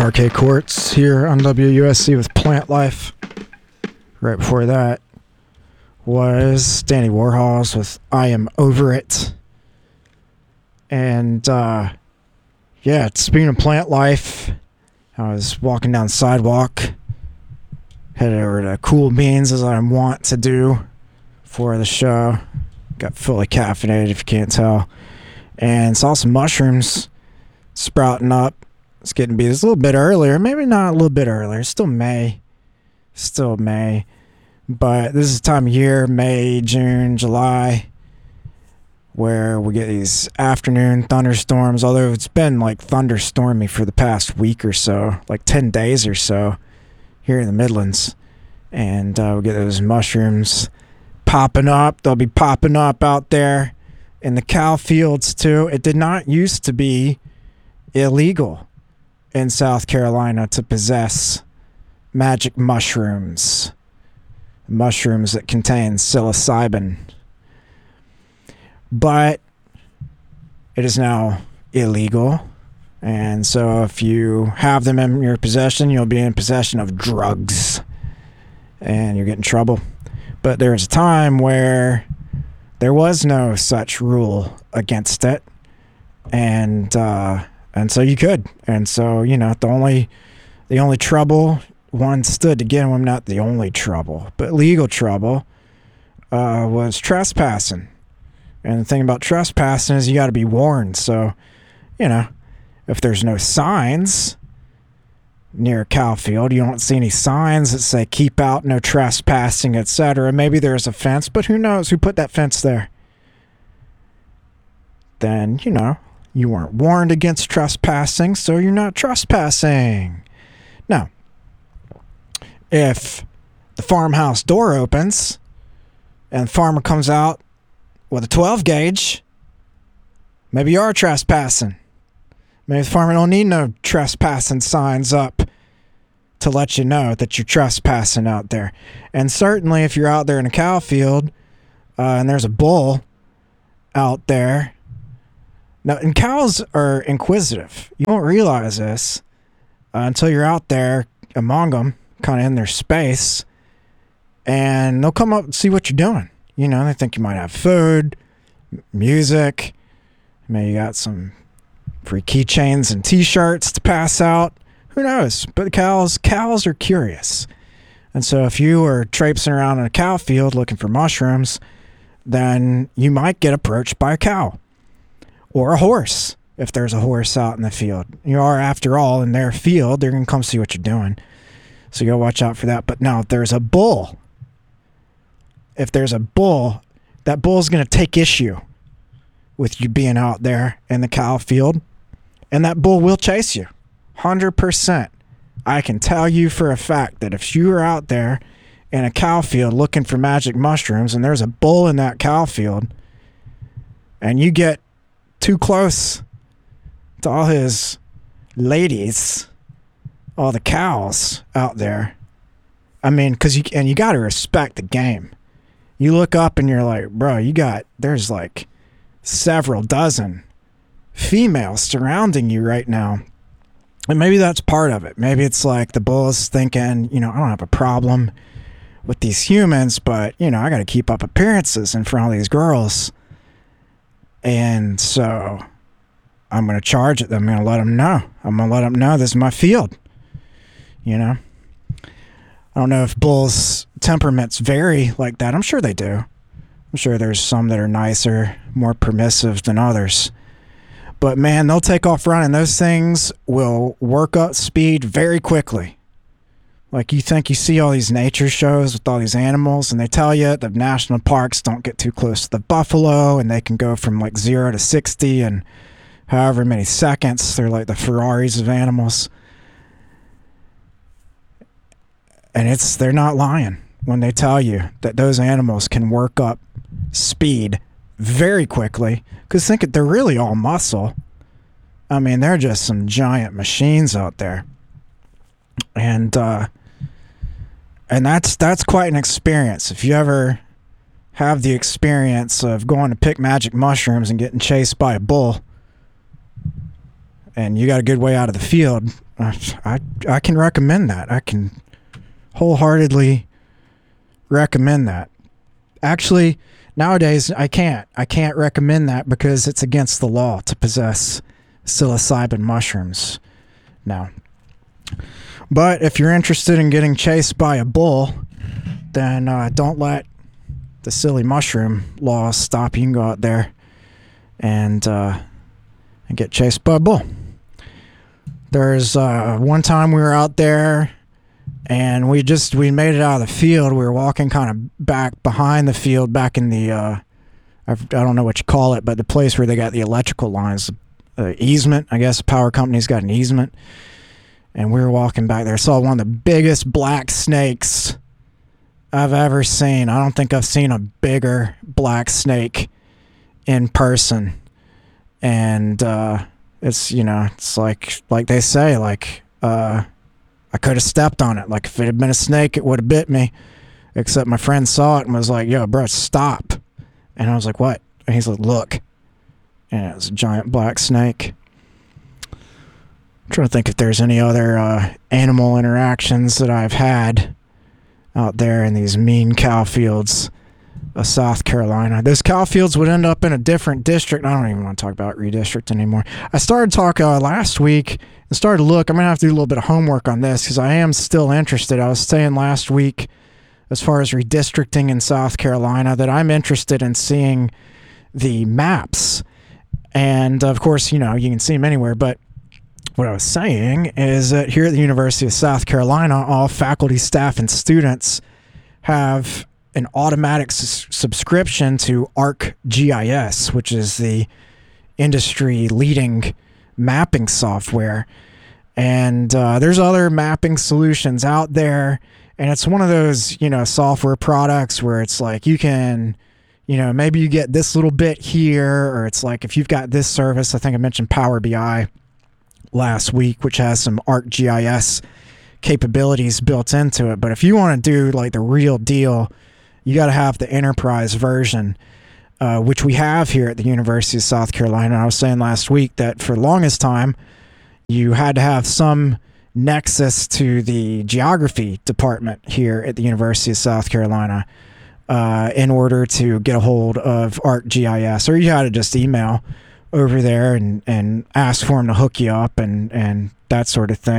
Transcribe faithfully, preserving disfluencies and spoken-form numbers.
Parquet Courts here on W U S C with Plant Life. Right before that was Danny Warhols with I Am Over It. And, uh, yeah, speaking of Plant Life, I was walking down the sidewalk, headed over to Cool Beans as I want to do for the show. Got fully caffeinated, if you can't tell. And saw some mushrooms sprouting up. It's getting beat. It's a little bit earlier. Maybe not a little bit earlier. It's still May. Still May. But this is the time of year, May, June, July, where we get these afternoon thunderstorms. Although it's been like thunderstormy for the past week or so, like ten days or so here in the Midlands. And uh, we get those mushrooms popping up. They'll be popping up out there in the cow fields too. It did not used to be illegal in South Carolina to possess magic mushrooms. Mushrooms that contain psilocybin. But it is now illegal. And so if you have them in your possession, you'll be in possession of drugs. And you get in trouble. But there was a time where there was no such rule against it. And, uh... And so you could. And so, you know, the only the only trouble one stood to get him, not the only trouble, but legal trouble, uh, was trespassing. And the thing about trespassing is you got to be warned. So, you know, if there's no signs near a cow field, you don't see any signs that say keep out, no trespassing, et cetera. Maybe there's a fence, but who knows who put that fence there? Then, you know, you weren't warned against trespassing, so you're not trespassing. Now, if the farmhouse door opens and the farmer comes out with a twelve gauge, maybe you are trespassing. Maybe the farmer don't need no trespassing signs up to let you know that you're trespassing out there. And certainly if you're out there in a cow field uh, and there's a bull out there. Now, and cows are inquisitive. You don't realize this uh, until you're out there among them, kind of in their space, and they'll come up and see what you're doing. You know, they think you might have food, m- music, maybe you got some free keychains and t-shirts to pass out. Who knows? But cows, cows are curious. And so if you are traipsing around in a cow field looking for mushrooms, then you might get approached by a cow. Or a horse, if there's a horse out in the field. You are, after all, in their field. They're going to come see what you're doing. So you got to watch out for that. But now, if there's a bull, if there's a bull, that bull's going to take issue with you being out there in the cow field. And that bull will chase you. one hundred percent. I can tell you for a fact that if you are out there in a cow field looking for magic mushrooms and there's a bull in that cow field and you get too close to all his ladies, all the cows out there. I mean, because you and you got to respect the game. You look up and you're like, bro, you got there's like several dozen females surrounding you right now, and maybe that's part of it. Maybe it's like the bull is thinking, you know, I don't have a problem with these humans, but you know, I got to keep up appearances in front of these girls. And so I'm going to charge it. I'm going to let them know. I'm going to let them know this is my field. You know? I don't know if bulls' temperaments vary like that. I'm sure they do. I'm sure there's some that are nicer, more permissive than others. But man, they'll take off running. Those things will work up speed very quickly. Like you think you see all these nature shows with all these animals and they tell you the national parks don't get too close to the buffalo and they can go from like zero to sixty in however many seconds. They're like the Ferraris of animals. And it's they're not lying when they tell you that those animals can work up speed very quickly. Because think it, they're really all muscle. I mean, they're just some giant machines out there. And, uh, And that's that's quite an experience. If you ever have the experience of going to pick magic mushrooms and getting chased by a bull, and you got a good way out of the field, uh, I I can recommend that. I can wholeheartedly recommend that. Actually, nowadays I can't. I can't recommend that because it's against the law to possess psilocybin mushrooms now. But if you're interested in getting chased by a bull, then uh, don't let the silly mushroom laws stop. You can go out there and uh, and get chased by a bull. There's uh, one time we were out there and we just we made it out of the field. We were walking kind of back behind the field, back in the uh, I don't know what you call it, but the place where they got the electrical lines, uh, easement. I guess the power company's got an easement. And we were walking back there. Saw one of the biggest black snakes I've ever seen. I don't think I've seen a bigger black snake in person. And uh, it's, you know, it's like like they say, like uh, I could have stepped on it. Like if it had been a snake, it would have bit me. Except my friend saw it and was like, "Yo, bro, stop." And I was like, "What?" And he's like, "Look." And it was a giant black snake. I'm trying to think if there's any other uh, animal interactions that I've had out there in these mean cow fields of South Carolina. Those cow fields would end up in a different district. I don't even want to talk about redistrict anymore. I started talking uh, last week and started to look. I'm going to have to do a little bit of homework on this because I am still interested. I was saying last week, as far as redistricting in South Carolina, that I'm interested in seeing the maps. And of course, you know, you can see them anywhere, but what I was saying is that here at the University of South Carolina, all faculty, staff, and students have an automatic s- subscription to ArcGIS, which is the industry-leading mapping software. And uh, there's other mapping solutions out there, and it's one of those, you know, software products where it's like you can, you know, maybe you get this little bit here, or it's like if you've got this service, I think I mentioned Power B I last week, which has some ArcGIS capabilities built into it. But if you want to do like the real deal, you got to have the enterprise version, uh, which we have here at the University of South Carolina. I was saying last week that for the longest time, you had to have some nexus to the geography department here at the University of South Carolina uh, in order to get a hold of ArcGIS, or you had to just email over there and, and ask for them to hook you up and, and that sort of thing.